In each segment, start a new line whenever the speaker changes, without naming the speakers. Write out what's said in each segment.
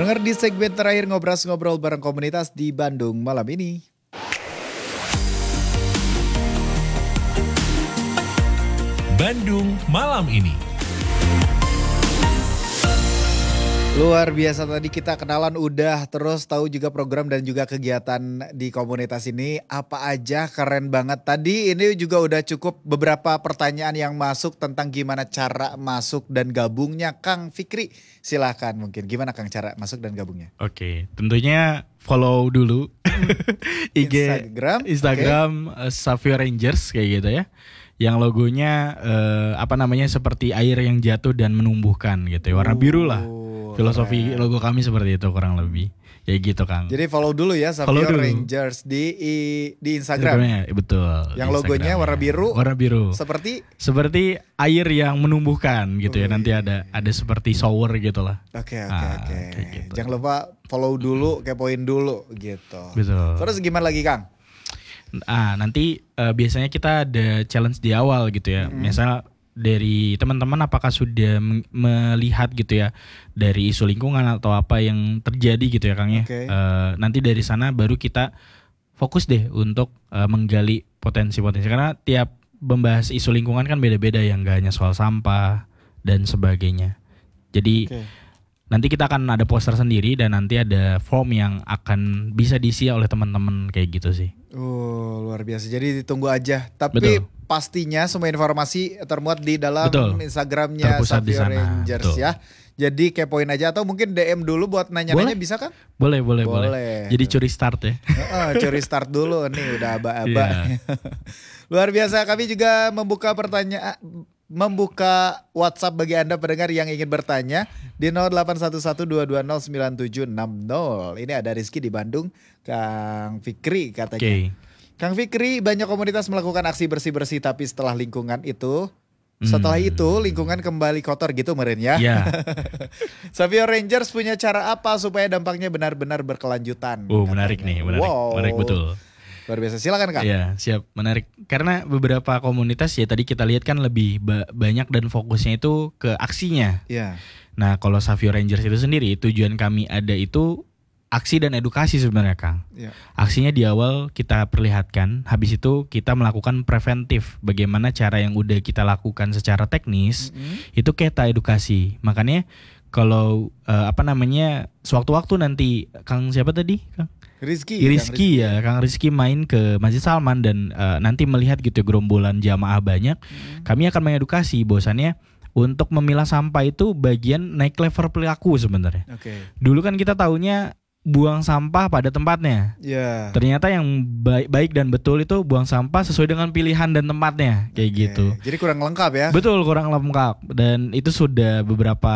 Pendengar di segmen terakhir ngobrol bareng komunitas di Bandung malam ini.
Bandung malam ini.
Luar biasa, tadi kita kenalan udah, terus tahu juga program dan juga kegiatan di komunitas ini apa aja, keren banget. Tadi ini juga udah cukup beberapa pertanyaan yang masuk tentang gimana cara masuk dan gabungnya. Kang Fikri silahkan, mungkin gimana Kang cara masuk dan gabungnya?
Oke, tentunya follow dulu IG Instagram Savio Rangers kayak gitu ya. Yang logonya seperti air yang jatuh dan menumbuhkan gitu ya. Warna biru lah. Filosofi logo kami seperti itu kurang lebih. Ya gitu Kang.
Jadi follow dulu ya Savio Rangers di Instagram.
Betul.
Yang logonya warna biru.
Warna biru.
Seperti
air yang menumbuhkan gitu ya. Nanti ada seperti shower gitu lah.
Oke. Gitu. Jangan lupa follow dulu, kepoin dulu gitu.
Betul.
Terus gimana lagi Kang?
Nanti biasanya kita ada challenge di awal gitu ya. Misalnya dari teman-teman apakah sudah melihat gitu ya dari isu lingkungan atau apa yang terjadi gitu ya Kang ya. Nanti dari sana baru kita fokus deh untuk menggali potensi-potensi, karena tiap membahas isu lingkungan kan beda-beda ya, nggak hanya soal sampah dan sebagainya. Jadi nanti kita akan ada poster sendiri dan nanti ada form yang akan bisa diisi oleh teman-teman kayak gitu sih.
Luar biasa. Jadi ditunggu aja. Tapi pastinya semua informasi termuat di dalam Instagramnya Savio Rangers ya. Jadi kepoin aja atau mungkin DM dulu buat nanya-nanya, bisa kan?
Boleh. Jadi curi start ya.
Curi start dulu nih udah aba-aba. Luar biasa, kami juga membuka WhatsApp bagi Anda pendengar yang ingin bertanya di 081122097660. Ini ada Rizky di Bandung, Kang Fikri katanya. Kang Fikri, banyak komunitas melakukan aksi bersih-bersih tapi setelah itu lingkungan kembali kotor gitu meren ya. Savio Rangers punya cara apa supaya dampaknya benar-benar berkelanjutan?
Menarik nih, menarik betul.
Luar biasa, silakan Kang.
Iya, siap, menarik. Karena beberapa komunitas ya tadi kita lihat kan lebih banyak dan fokusnya itu ke aksinya. Nah, kalau Savio Rangers itu sendiri tujuan kami ada itu aksi dan edukasi sebenarnya Kang. Aksinya di awal kita perlihatkan, habis itu kita melakukan preventif. Bagaimana cara yang udah kita lakukan secara teknis itu kita edukasi. Makanya kalau sewaktu-waktu nanti Kang siapa tadi Kang? Rizky ya, Kang Rizky main ke Masjid Salman dan nanti melihat gitu gerombolan jamaah banyak, kami akan mengedukasi bahwasannya untuk memilah sampah itu bagian naik level perilaku sebenarnya. Dulu kan kita taunya buang sampah pada tempatnya. Ternyata yang baik dan betul itu buang sampah sesuai dengan pilihan dan tempatnya kayak gitu.
Jadi kurang lengkap ya?
Betul, kurang lengkap dan itu sudah beberapa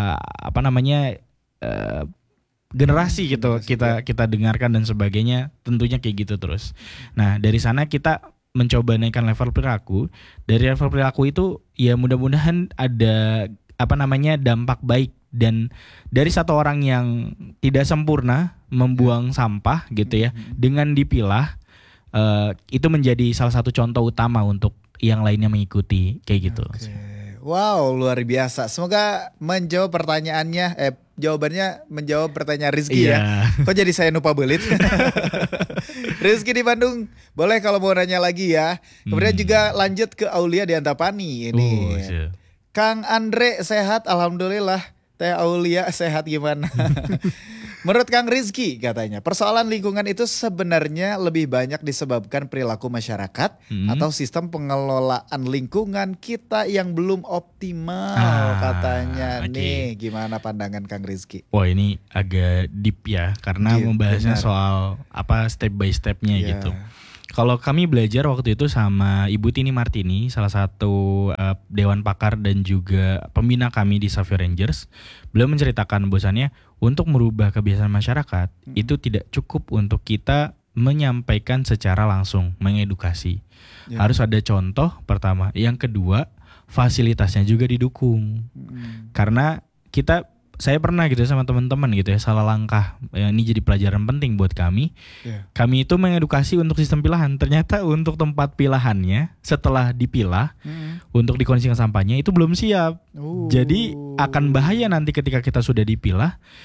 generasi gitu kita dengarkan dan sebagainya, tentunya kayak gitu terus. Nah dari sana kita mencoba naikkan level perilaku. Dari level perilaku itu ya mudah-mudahan ada dampak baik, dan dari satu orang yang tidak sempurna membuang sampah gitu ya, dengan dipilah itu menjadi salah satu contoh utama untuk yang lainnya mengikuti kayak gitu.
Wow, luar biasa. Semoga menjawab pertanyaannya. Jawabannya menjawab pertanyaan Rizky ya. Kok jadi saya lupa belit? Rizky di Bandung, boleh kalau mau nanya lagi ya. Kemudian juga lanjut ke Aulia di Antapani ini. Kang Andre sehat, alhamdulillah. Teh Aulia sehat gimana? Menurut Kang Rizky katanya, persoalan lingkungan itu sebenarnya lebih banyak disebabkan perilaku masyarakat atau sistem pengelolaan lingkungan kita yang belum optimal katanya. Nih gimana pandangan Kang Rizky?
Wah ini agak deep ya, karena membahasnya soal step by stepnya gitu. Kalau kami belajar waktu itu sama Ibu Tini Martini, salah satu dewan pakar dan juga pembina kami di Savio Rangers, beliau menceritakan bahwasannya untuk merubah kebiasaan masyarakat itu tidak cukup untuk kita menyampaikan secara langsung, mengedukasi. Harus ada contoh pertama. Yang kedua, fasilitasnya juga didukung. Karena saya pernah gitu sama teman-teman gitu ya, salah langkah. Ini jadi pelajaran penting buat kami. Kami itu mengedukasi untuk sistem pilahan. Ternyata untuk tempat pilahannya setelah dipilah untuk dikondisikan sampahnya itu belum siap. Jadi akan bahaya nanti ketika kita sudah dipilah,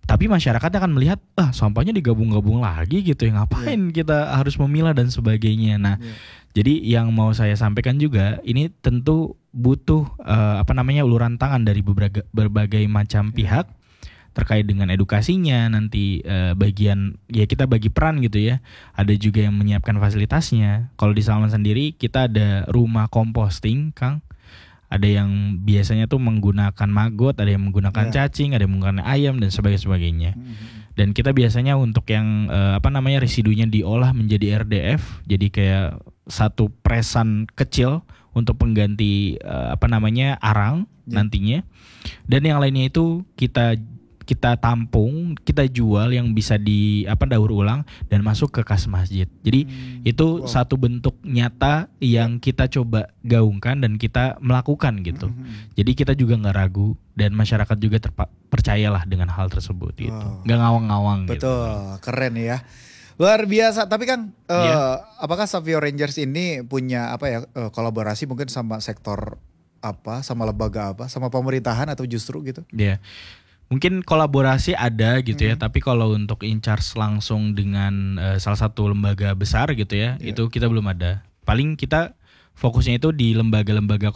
Tapi masyarakat akan melihat sampahnya digabung-gabung lagi gitu ya, ngapain kita harus memilah dan sebagainya. Nah, jadi yang mau saya sampaikan juga ini tentu butuh uluran tangan dari berbagai macam pihak terkait dengan edukasinya. Nanti bagian ya kita bagi peran gitu ya. Ada juga yang menyiapkan fasilitasnya. Kalau di Salman sendiri kita ada rumah composting, Kang. Ada yang biasanya tuh menggunakan maggot, ada yang menggunakan cacing, ada yang menggunakan ayam dan sebagainya. Dan kita biasanya untuk yang residunya diolah menjadi RDF, jadi kayak satu presan kecil untuk pengganti arang nantinya. Dan yang lainnya itu kita tampung, kita jual yang bisa daur ulang dan masuk ke kas masjid. Jadi itu satu bentuk nyata yang kita coba gaungkan dan kita melakukan gitu. Jadi kita juga nggak ragu dan masyarakat juga percayalah dengan hal tersebut gitu. Nggak ngawang-ngawang gitu.
Betul, keren ya. Luar biasa. Tapi Kang, apakah Savio Rangers ini punya kolaborasi mungkin sama sektor sama lembaga sama pemerintahan atau justru gitu?
Iya. Mungkin kolaborasi ada gitu ya, tapi kalau untuk in charge langsung dengan salah satu lembaga besar gitu ya, itu kita belum ada. Paling kita fokusnya itu di lembaga-lembaga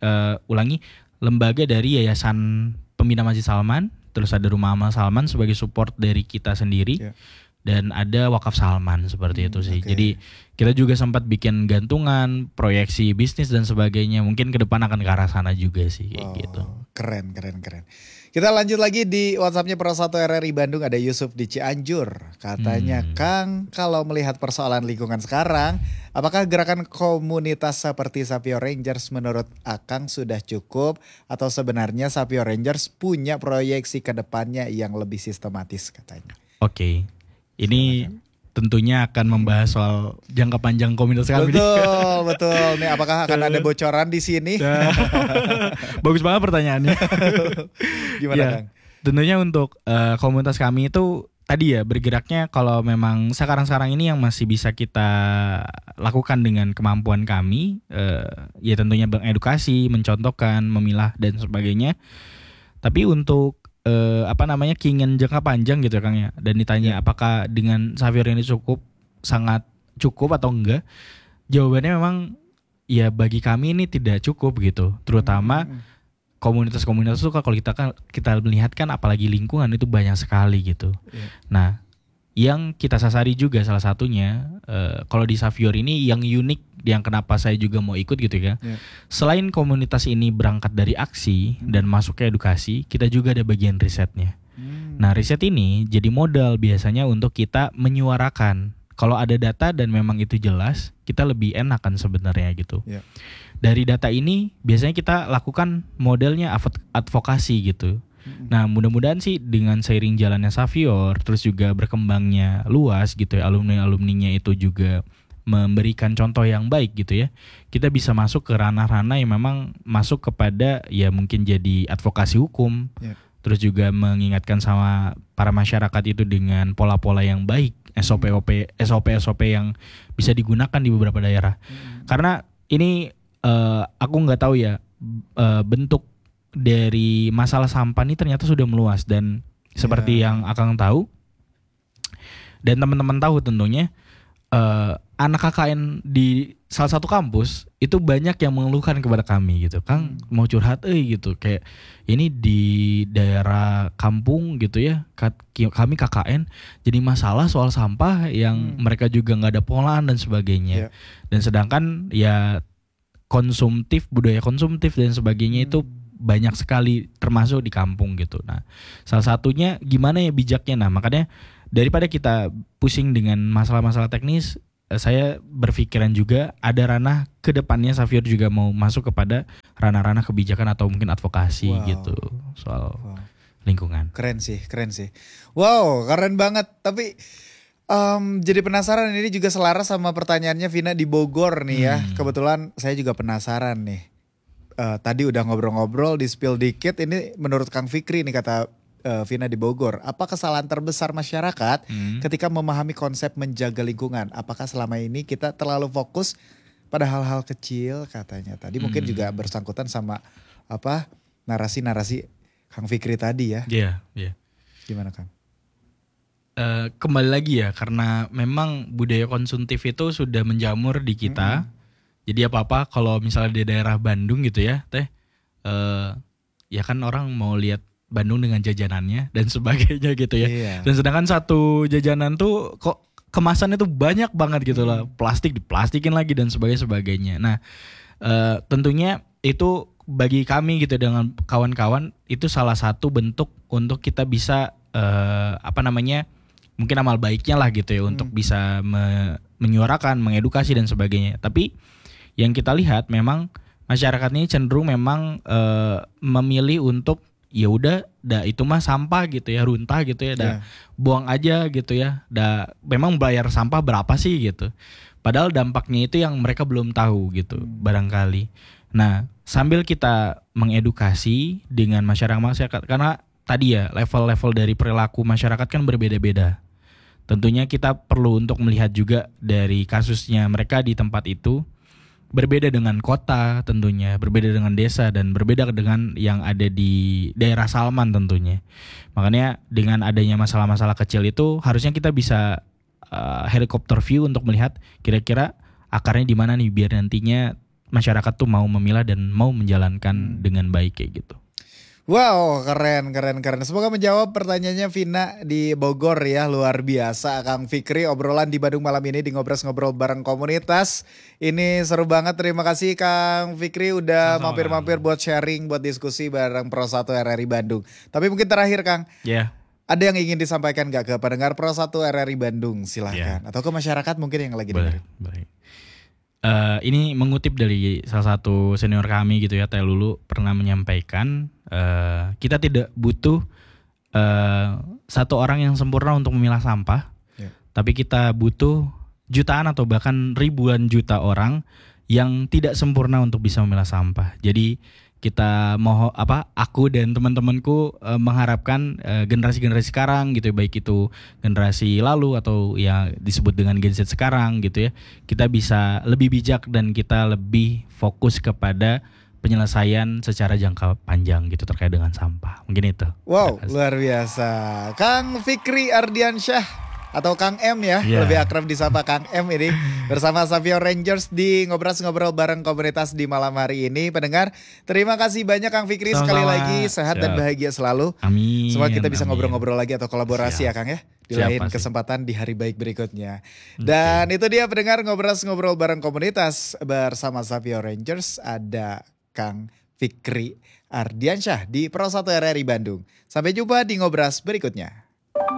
lembaga dari Yayasan Pembina Masjid Salman, terus ada Rumah Amal Salman sebagai support dari kita sendiri. Dan ada Wakaf Salman seperti itu sih. Jadi kita juga sempat bikin gantungan, proyeksi bisnis dan sebagainya. Mungkin ke depan akan ke arah sana juga sih kayak gitu.
Keren. Kita lanjut lagi di WhatsApp-nya Persatu RRI Bandung, ada Yusuf di Cianjur. Katanya, Kang, kalau melihat persoalan lingkungan sekarang, apakah gerakan komunitas seperti Savio Rangers menurut Akang sudah cukup atau sebenarnya Savio Rangers punya proyeksi ke depannya yang lebih sistematis katanya?
Oke. Ini tentunya akan membahas soal jangka panjang komunitas kami.
Betul. Nih, apakah akan ada bocoran di sini?
Bagus banget pertanyaannya.
Gimana, Kang?
Tentunya untuk komunitas kami itu tadi ya bergeraknya kalau memang sekarang ini yang masih bisa kita lakukan dengan kemampuan kami, ya tentunya mengedukasi, mencontohkan, memilah dan sebagainya. Tapi untuk keinginan jangka panjang gitu ya Kang ya. Dan ditanya apakah dengan Savio ini sangat cukup atau enggak? Jawabannya memang ya bagi kami ini tidak cukup gitu. Terutama komunitas-komunitas itu kalau kita melihat kan apalagi lingkungan itu banyak sekali gitu. Nah, yang kita sasari juga salah satunya kalau di Savio ini yang unik, yang kenapa saya juga mau ikut gitu ya. Selain komunitas ini berangkat dari aksi dan masuk ke edukasi, kita juga ada bagian risetnya. Nah, riset ini jadi modal biasanya untuk kita menyuarakan. Kalau ada data dan memang itu jelas, kita lebih enak kan sebenarnya gitu. Dari data ini biasanya kita lakukan modelnya advokasi gitu. Nah, mudah-mudahan sih dengan seiring jalannya Savio, terus juga berkembangnya luas gitu ya, alumni-alumninya itu juga memberikan contoh yang baik gitu ya. Kita bisa masuk ke ranah-ranah yang memang masuk kepada ya mungkin jadi advokasi hukum. Terus juga mengingatkan sama para masyarakat itu dengan pola-pola yang baik, SOP yang bisa digunakan di beberapa daerah. Karena ini aku nggak tahu ya bentuk dari masalah sampah ini ternyata sudah meluas dan seperti yang Akang tahu dan teman-teman tahu tentunya anak KKN di salah satu kampus itu banyak yang mengeluhkan kepada kami gitu, Kang mau curhat gitu, kayak ini di daerah kampung gitu ya, kami KKN jadi masalah soal sampah yang mereka juga nggak ada pengolahan dan sebagainya. Dan sedangkan ya budaya konsumtif dan sebagainya itu banyak sekali termasuk di kampung gitu. Nah, salah satunya gimana ya bijaknya. Nah, makanya daripada kita pusing dengan masalah-masalah teknis, saya berpikiran juga ada ranah ke depannya Savio juga mau masuk kepada ranah-ranah kebijakan atau mungkin advokasi gitu soal lingkungan.
Keren sih. Wow, keren banget. Tapi jadi penasaran, ini juga selaras sama pertanyaannya Vina di Bogor nih ya. Kebetulan saya juga penasaran nih. Tadi udah ngobrol-ngobrol di spill dikit, ini menurut Kang Fikri nih kata Vina di Bogor, apa kesalahan terbesar masyarakat ketika memahami konsep menjaga lingkungan? Apakah selama ini kita terlalu fokus pada hal-hal kecil katanya tadi? Mungkin juga bersangkutan sama narasi-narasi Kang Fikri tadi ya.
Iya.
Gimana Kang?
kembali lagi ya, karena memang budaya konsumtif itu sudah menjamur di kita. Jadi apa-apa kalau misalnya di daerah Bandung gitu ya Teh, ya kan orang mau lihat Bandung dengan jajanannya dan sebagainya gitu ya. Dan sedangkan satu jajanan tuh kok kemasannya tuh banyak banget gitu lah, plastik diplastikin lagi dan sebagainya. Nah tentunya itu bagi kami gitu dengan kawan-kawan itu salah satu bentuk untuk kita bisa mungkin amal baiknya lah gitu ya, untuk bisa menyuarakan, mengedukasi dan sebagainya. Tapi yang kita lihat memang masyarakat ini cenderung memang memilih untuk ya udah itu mah sampah gitu ya, runtah gitu ya, buang aja gitu ya. Memang bayar sampah berapa sih gitu. Padahal dampaknya itu yang mereka belum tahu gitu barangkali. Nah, sambil kita mengedukasi dengan masyarakat, karena tadi ya level-level dari perilaku masyarakat kan berbeda-beda. Tentunya kita perlu untuk melihat juga dari kasusnya mereka di tempat itu, berbeda dengan kota tentunya, berbeda dengan desa, dan berbeda dengan yang ada di daerah Salman tentunya. Makanya dengan adanya masalah-masalah kecil itu harusnya kita bisa helikopter view untuk melihat kira-kira akarnya di mana nih, biar nantinya masyarakat tuh mau memilah dan mau menjalankan dengan baik kayak gitu.
Wow, keren. Semoga menjawab pertanyaannya Vina di Bogor ya, luar biasa. Kang Fikri, obrolan di Bandung malam ini di Ngobrol bareng komunitas. Ini seru banget, terima kasih Kang Fikri udah mampir-mampir buat sharing, buat diskusi bareng Pro 1 RRI Bandung. Tapi mungkin terakhir Kang, ada yang ingin disampaikan gak ke pendengar Pro 1 RRI Bandung? Silahkan. Atau ke masyarakat mungkin yang lagi dengerin.
Boleh. Ini mengutip dari salah satu senior kami gitu ya, Teh Lulu pernah menyampaikan, kita tidak butuh satu orang yang sempurna untuk memilah sampah, tapi kita butuh jutaan atau bahkan ribuan juta orang yang tidak sempurna untuk bisa memilah sampah. Jadi kita aku dan teman-temanku mengharapkan generasi-generasi sekarang gitu, baik itu generasi lalu atau ya disebut dengan Gen Z sekarang gitu ya, kita bisa lebih bijak dan kita lebih fokus kepada penyelesaian secara jangka panjang gitu terkait dengan sampah. Mungkin itu.
Wow, luar biasa. Kang Fikri Ardiansyah atau Kang M ya, lebih akrab disapa Kang M ini bersama Savio Rangers di ngobrol bareng komunitas di malam hari ini. Pendengar, terima kasih banyak Kang Fikri. Sama-sama. Sekali lagi sehat dan bahagia selalu.
Amin.
Semoga kita bisa ngobrol-ngobrol lagi atau kolaborasi ya Kang ya, di lain kesempatan di hari baik berikutnya. Dan itu dia pendengar, ngobrol bareng komunitas bersama Savio Rangers, ada Kang Fikri Ardiansyah di Pro 1 RRI Bandung. Sampai jumpa di ngobras berikutnya.